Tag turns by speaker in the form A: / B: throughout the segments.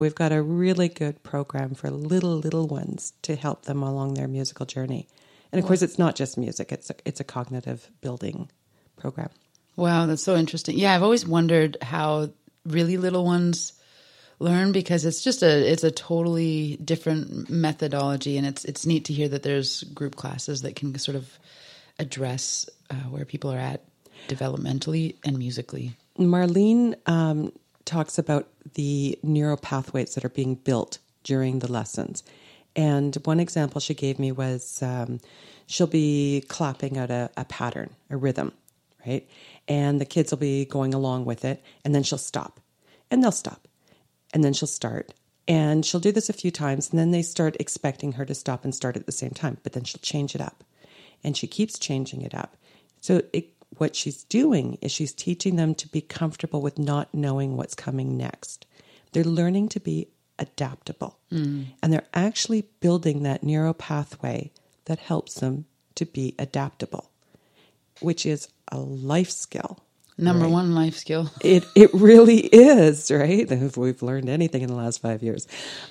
A: we've got a really good program for little ones to help them along their musical journey. And of course, it's not just music; it's a cognitive building program.
B: Wow, that's so interesting. Yeah, I've always wondered how really little ones learn, because it's a totally different methodology, and it's neat to hear that there's group classes that can sort of address where people are at developmentally and musically.
A: Marlene talks about the neural pathways that are being built during the lessons. And one example she gave me was she'll be clapping out a pattern, a rhythm, right? And the kids will be going along with it, and then she'll stop, and they'll stop, and then she'll start. And she'll do this a few times, and then they start expecting her to stop and start at the same time, but then she'll change it up. And she keeps changing it up. So what she's doing is she's teaching them to be comfortable with not knowing what's coming next. They're learning to be adaptable. And they're actually building that neural pathway that helps them to be adaptable, which is a life skill.
B: Number one life skill.
A: It really is, right? If we've learned anything in the last 5 years.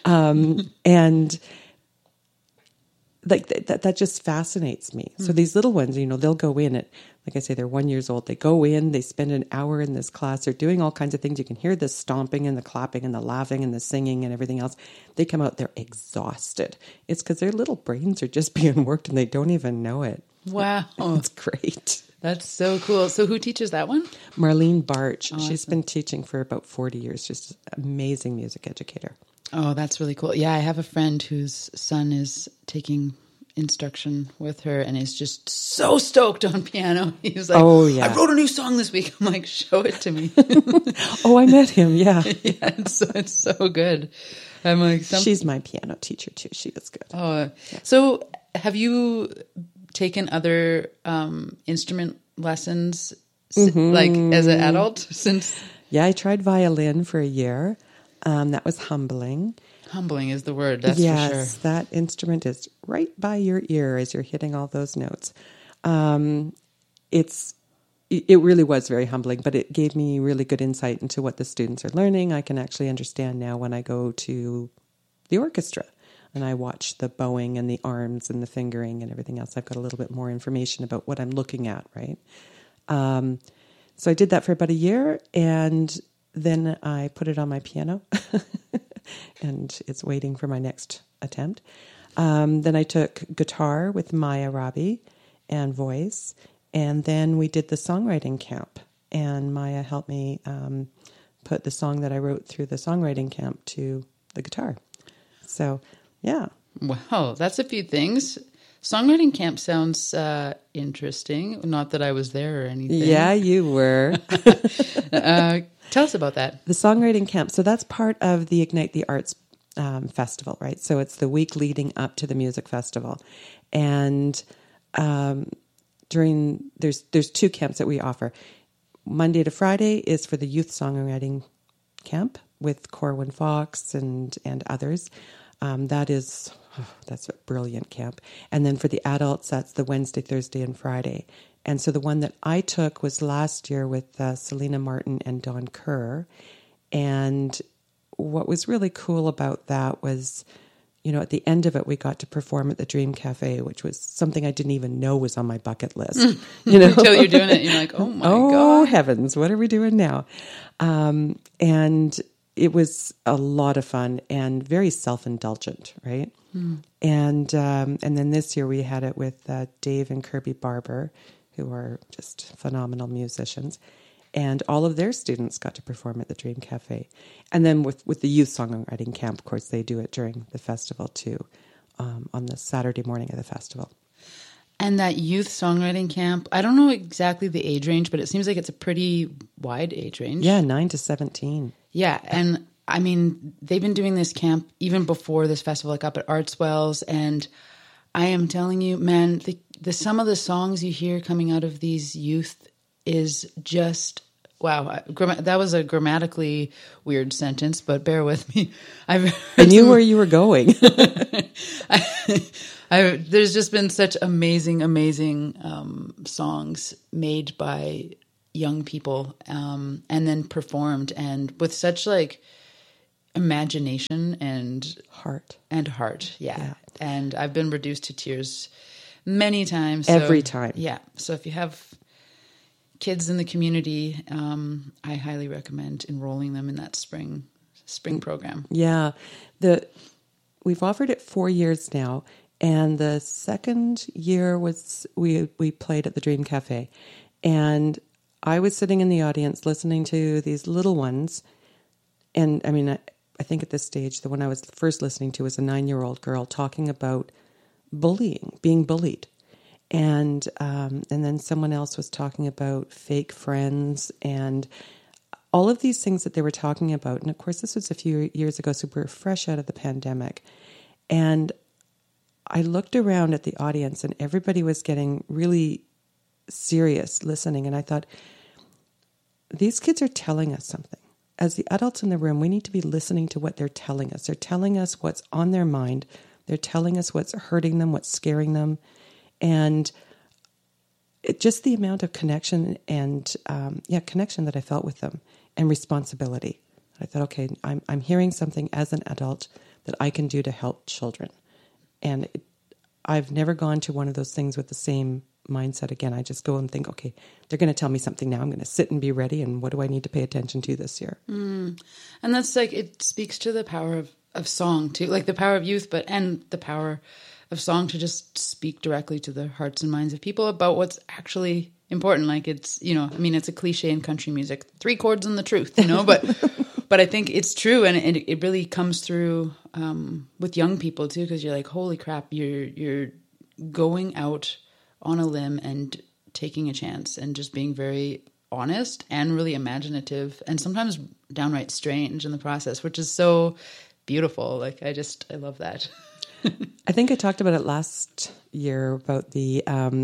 A: And like that just fascinates me. So these little ones, they'll go in at, like I say, they're 1 year old. They go in, they spend an hour in this class. They're doing all kinds of things. You can hear the stomping and the clapping and the laughing and the singing and everything else. They come out, they're exhausted. It's because their little brains are just being worked and they don't even know it.
B: Wow.
A: It's great.
B: That's so cool. So who teaches that one?
A: Marlene Barch.
B: Awesome.
A: She's been teaching for about 40 years. Just an amazing music educator.
B: Oh, that's really cool. Yeah, I have a friend whose son is taking instruction with her and is just so stoked on piano. He's like,
A: oh, yeah.
B: I wrote a new song this week. I'm like, show it to me.
A: Oh, I met him. Yeah.
B: Yeah, it's so good. I'm like,
A: she's my piano teacher too. She was good.
B: Oh, yeah. So have you taken other instrument lessons like as an adult since?
A: Yeah, I tried violin for a year. That was humbling.
B: Humbling is the word, that's
A: yes,
B: for sure.
A: That instrument is right by your ear as you're hitting all those notes. It really was very humbling, but it gave me really good insight into what the students are learning. I can actually understand now when I go to the orchestra and I watch the bowing and the arms and the fingering and everything else. I've got a little bit more information about what I'm looking at, right? So I did that for about a year, and then I put it on my piano, and it's waiting for my next attempt. Then I took guitar with Maya Rabi and voice, and then we did the songwriting camp, and Maya helped me put the song that I wrote through the songwriting camp to the guitar. So, yeah.
B: Wow, that's a few things. Songwriting camp sounds interesting. Not that I was there or anything.
A: Yeah, you were.
B: Tell us about that.
A: The songwriting camp. So that's part of the Ignite the Arts festival, right? So it's the week leading up to the music festival. And there's two camps that we offer. Monday to Friday is for the youth songwriting camp with Corwin Fox and others. That's a brilliant camp. And then for the adults, that's the Wednesday, Thursday, and Friday. And so the one that I took was last year with Selena Martin and Don Kerr. And what was really cool about that was, at the end of it, we got to perform at the Dream Cafe, which was something I didn't even know was on my bucket list.
B: Until you're doing it, you're like, oh my God.
A: Oh, heavens, what are we doing now? And it was a lot of fun and very self-indulgent, right? And then this year we had it with Dave and Kirby Barber, who are just phenomenal musicians. And all of their students got to perform at the Dream Cafe. And then with the youth songwriting camp, of course, they do it during the festival too, on the Saturday morning of the festival.
B: And that youth songwriting camp, I don't know exactly the age range, but it seems like it's a pretty wide age range.
A: Yeah, 9 to 17.
B: Yeah, and I mean, they've been doing this camp even before this festival, like up at Artswells, and I am telling you, man, the some of the songs you hear coming out of these youth is just, wow. That was a grammatically weird sentence, but bear with me.
A: I knew where you were going.
B: There's just been such amazing songs made by young people and then performed, and with such imagination and
A: Heart.
B: Yeah. And I've been reduced to tears many times.
A: Every time.
B: Yeah. So if you have kids in the community, I highly recommend enrolling them in that spring program.
A: Yeah. We've offered it 4 years now, and the second year was we played at the Dream Cafe, and I was sitting in the audience listening to these little ones, and I mean, I think at this stage, the one I was first listening to was a 9-year-old girl talking about bullying, being bullied. And then someone else was talking about fake friends and all of these things that they were talking about. And of course, this was a few years ago, so we were fresh out of the pandemic. And I looked around at the audience and everybody was getting really serious listening. And I thought, these kids are telling us something. As the adults in the room, we need to be listening to what they're telling us. They're telling us what's on their mind. They're telling us what's hurting them, what's scaring them. And just the amount of connection and connection that I felt with them and responsibility. I thought, okay, I'm hearing something as an adult that I can do to help children. And I've never gone to one of those things with the same mindset again. I just go and think, okay, they're going to tell me something now. I'm going to sit and be ready. And what do I need to pay attention to this year?
B: And that's like, it speaks to the power of song too, like the power of youth, and the power of song to just speak directly to the hearts and minds of people about what's actually important. Like it's, it's a cliche in country music, 3 chords and the truth, but I think it's true. And it really comes through with young people too, because you're like, holy crap, you're going out on a limb and taking a chance and just being very honest and really imaginative and sometimes downright strange in the process, which is so beautiful. Like I love that.
A: I think I talked about it last year about the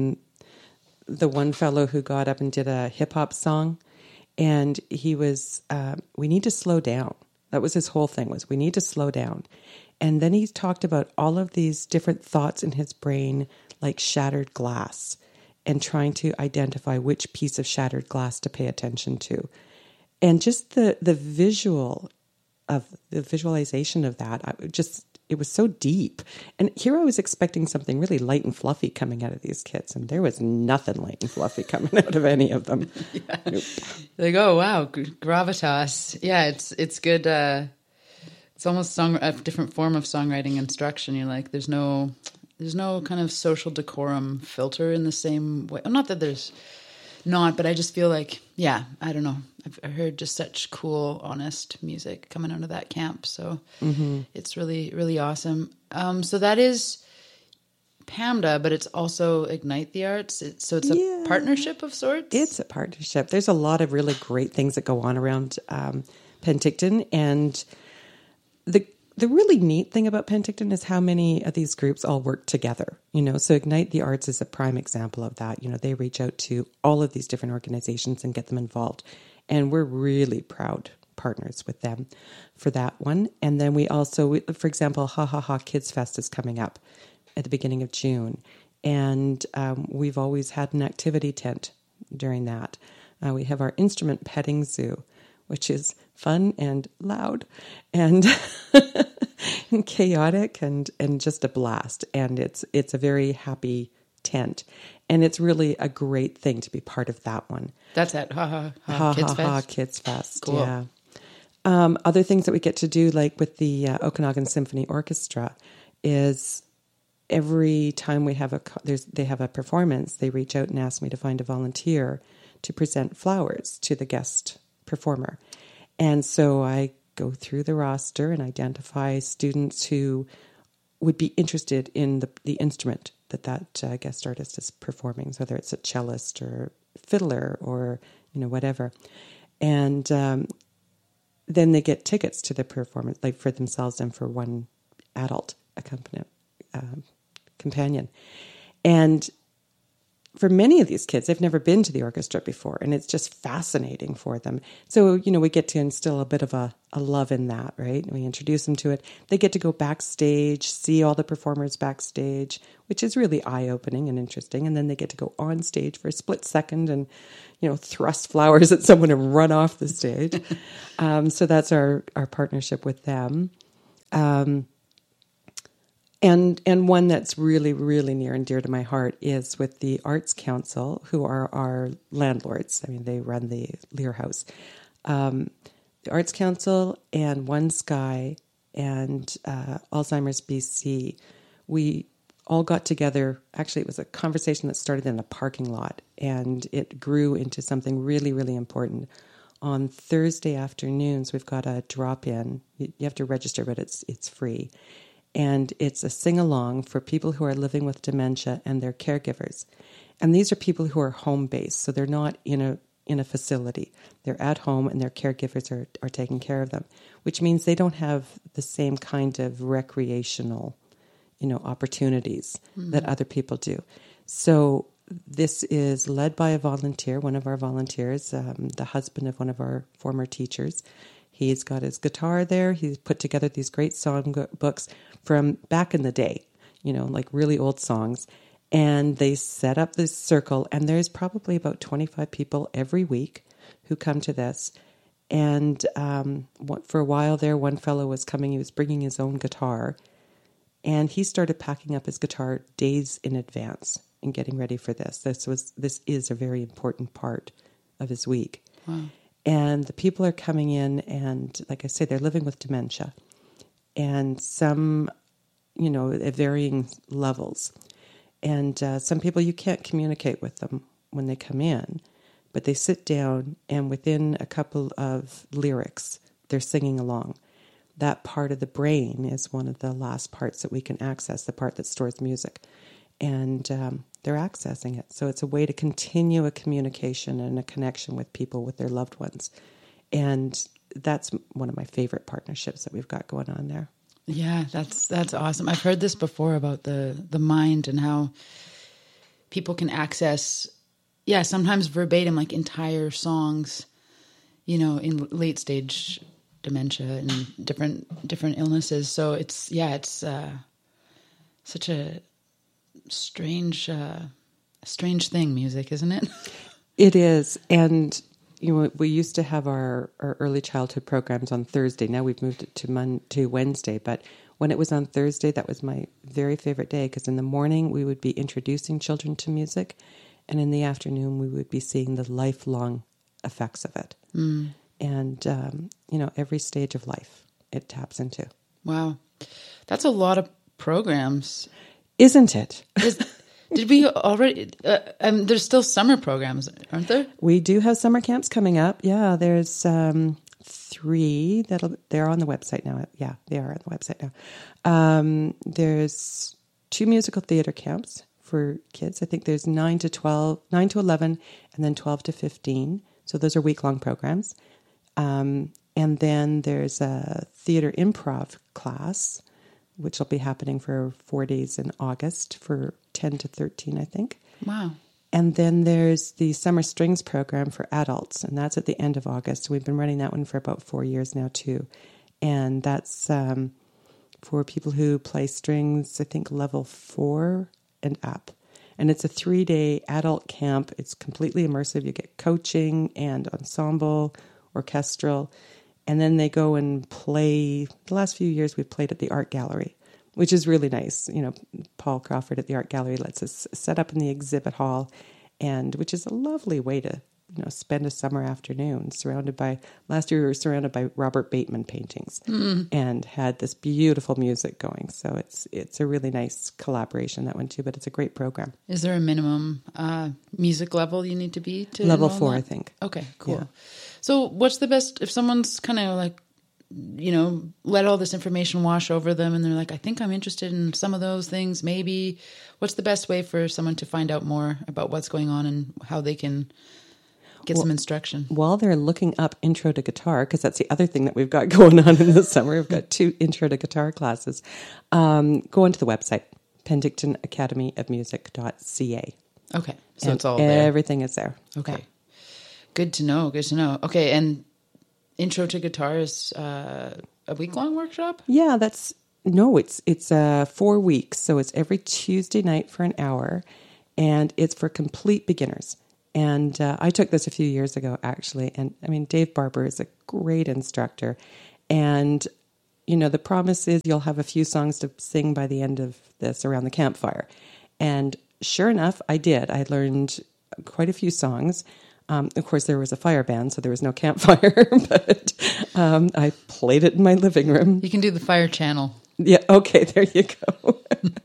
A: one fellow who got up and did a hip hop song, and he was, we need to slow down. That was his whole thing, was we need to slow down. And then he talked about all of these different thoughts in his brain, like shattered glass, and trying to identify which piece of shattered glass to pay attention to. And just the visualization of that, it was so deep. And here I was expecting something really light and fluffy coming out of these kids, and there was nothing light and fluffy coming out of any of them.
B: Yeah. Nope. Like, oh, wow, gravitas. Yeah, it's good. It's almost a different form of songwriting instruction. You're like, there's no kind of social decorum filter in the same way. Not that there's not, but I just feel like, yeah, I don't know. I've heard just such cool, honest music coming out of that camp. So It's really, really awesome. So that is PAMDA, but it's also Ignite the Arts. It's a partnership of sorts?
A: It's a partnership. There's a lot of really great things that go on around Penticton. And the really neat thing about Penticton is how many of these groups all work together. So Ignite the Arts is a prime example of that. They reach out to all of these different organizations and get them involved. And we're really proud partners with them for that one. And then we also, for example, Ha Ha Ha Kids Fest is coming up at the beginning of June. And we've always had an activity tent during that. We have our instrument petting zoo, which is fun and loud and, and chaotic and just a blast. And it's a very happy tent. And it's really a great thing to be part of that one.
B: That's at Ha Ha Ha
A: Kids Fest.
B: Cool.
A: Yeah. Other things that we get to do, like with the Okanagan Symphony Orchestra, is every time they have a performance, they reach out and ask me to find a volunteer to present flowers to the guest performer. And so I go through the roster and identify students who would be interested in the instrument that guest artist is performing, whether it's a cellist or fiddler or whatever. And then they get tickets to the performance, like for themselves and for one adult companion. And for many of these kids, they've never been to the orchestra before, and it's just fascinating for them. So, we get to instill a bit of a love in that, right? We introduce them to it. They get to go backstage, see all the performers backstage, which is really eye-opening and interesting. And then they get to go on stage for a split second and, thrust flowers at someone and run off the stage. So that's our partnership with them. And one that's really, really near and dear to my heart is with the Arts Council, who are our landlords. I mean, they run the Lear House. The Arts Council and One Sky and Alzheimer's BC, we all got together. Actually, it was a conversation that started in a parking lot, and it grew into something really, really important. On Thursday afternoons, we've got a drop-in. You have to register, but it's free. And it's a sing-along for people who are living with dementia and their caregivers. And these are people who are home-based, so they're not in a facility. They're at home, and their caregivers are taking care of them, which means they don't have the same kind of recreational, opportunities that other people do. So this is led by a volunteer, one of our volunteers, the husband of one of our former teachers. He's got his guitar there. He's put together these great song books from back in the day, like really old songs. And they set up this circle, and there's probably about 25 people every week who come to this. And for a while there, one fellow was coming. He was bringing his own guitar. And he started packing up his guitar days in advance and getting ready for this. This is a very important part of his week.
B: Wow.
A: And the people are coming in, and like I say, they're living with dementia. And some, at varying levels. And some people, you can't communicate with them when they come in, but they sit down, and within a couple of lyrics, they're singing along. That part of the brain is one of the last parts that we can access, the part that stores music. And they're accessing it. So it's a way to continue a communication and a connection with people, with their loved ones. And that's one of my favorite partnerships that we've got going on there.
B: Yeah, that's awesome. I've heard this before about the mind and how people can access, sometimes verbatim, like entire songs, in late stage dementia and different illnesses. So it's such a strange thing, music, isn't it?
A: It is. And we used to have our early childhood programs on Thursday. Now we've moved it to Wednesday, but when it was on Thursday, that was my very favorite day, because in the morning we would be introducing children to music, and in the afternoon we would be seeing the lifelong effects of it. And every stage of life it taps into.
B: Wow, that's a lot of programs.
A: Isn't it?
B: Did we already? There's still summer programs, aren't there?
A: We do have summer camps coming up. Yeah, there's 3 they're on the website now. Yeah, they are on the website now. There's 2 musical theater camps for kids. I think there's 9 to 11, and then 12 to 15. So those are week-long programs. And then there's a theater improv class, which will be happening for 4 days in August for 10 to 13, I think.
B: Wow.
A: And then there's the Summer Strings program for adults, and that's at the end of August. We've been running that one for about 4 years now, too. And that's for people who play strings, I think, level 4 and up. And it's a 3-day adult camp. It's completely immersive. You get coaching and ensemble, orchestral. And then they go and play. The last few years we've played at the Art Gallery, which is really nice. Paul Crawford at the Art Gallery lets us set up in the exhibit hall, and which is a lovely way to spend a summer afternoon last year we were surrounded by Robert Bateman paintings and had this beautiful music going. So it's a really nice collaboration, that one too, but it's a great program.
B: Is there a minimum music level you need to be to
A: level 4, I think.
B: Okay, cool.
A: Yeah.
B: So what's the best, if someone's kind of like, let all this information wash over them and they're like, I think I'm interested in some of those things, maybe, what's the best way for someone to find out more about what's going on and how they can get some instruction? While
A: they're looking up Intro to Guitar, because that's the other thing that we've got going on in the summer. We've got 2 Intro to Guitar classes. Go onto the website, PentictonAcademyofMusic.ca.
B: Okay. So
A: And
B: it's all there.
A: everything is there.
B: Okay.
A: Yeah.
B: Good to know. Good to know. Okay. And Intro to Guitar is a week-long workshop?
A: Yeah, it's 4 weeks. So it's every Tuesday night for an hour, and it's for complete beginners. And I took this a few years ago, actually. And I mean, Dave Barber is a great instructor. And, the promise is you'll have a few songs to sing by the end of this around the campfire. And sure enough, I did. I learned quite a few songs. Of course, there was a fire ban, so there was no campfire, but I played it in my living room.
B: You can do the Fire Channel.
A: Yeah, okay, there you go.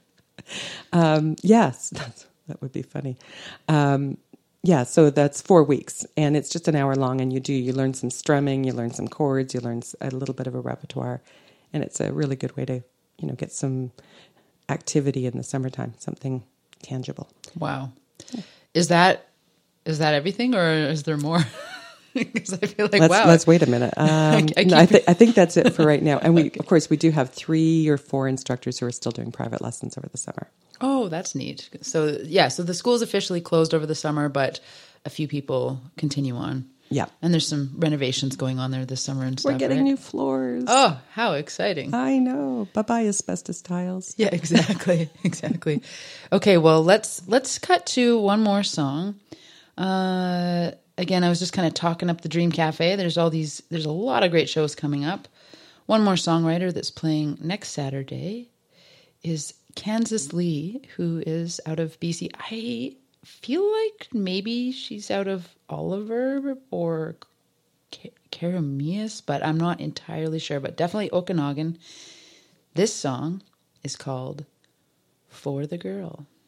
A: Yes, that would be funny. Yeah, so that's 4 weeks, and it's just an hour long, and you learn some strumming, you learn some chords, you learn a little bit of a repertoire, and it's a really good way to, get some activity in the summertime, something tangible.
B: Wow. Is that everything, or is there more? Because I feel like,
A: let's wait a minute. I think that's it for right now. And we do have 3 or 4 instructors who are still doing private lessons over the summer.
B: Oh, that's neat. So so the school's officially closed over the summer, but a few people continue on.
A: Yeah.
B: And there's some renovations going on there this summer and stuff.
A: We're getting new floors.
B: Oh, how exciting.
A: I know. Bye-bye asbestos tiles.
B: Yeah, exactly. Exactly. Okay, well, let's cut to one more song. Again, I was just kind of talking up the Dream Cafe. There's a lot of great shows coming up. One more songwriter that's playing next Saturday is Kansas Lee, who is out of BC. I feel like maybe she's out of Oliver or Karamias, but I'm not entirely sure, but definitely Okanagan. This song is called For the Girl.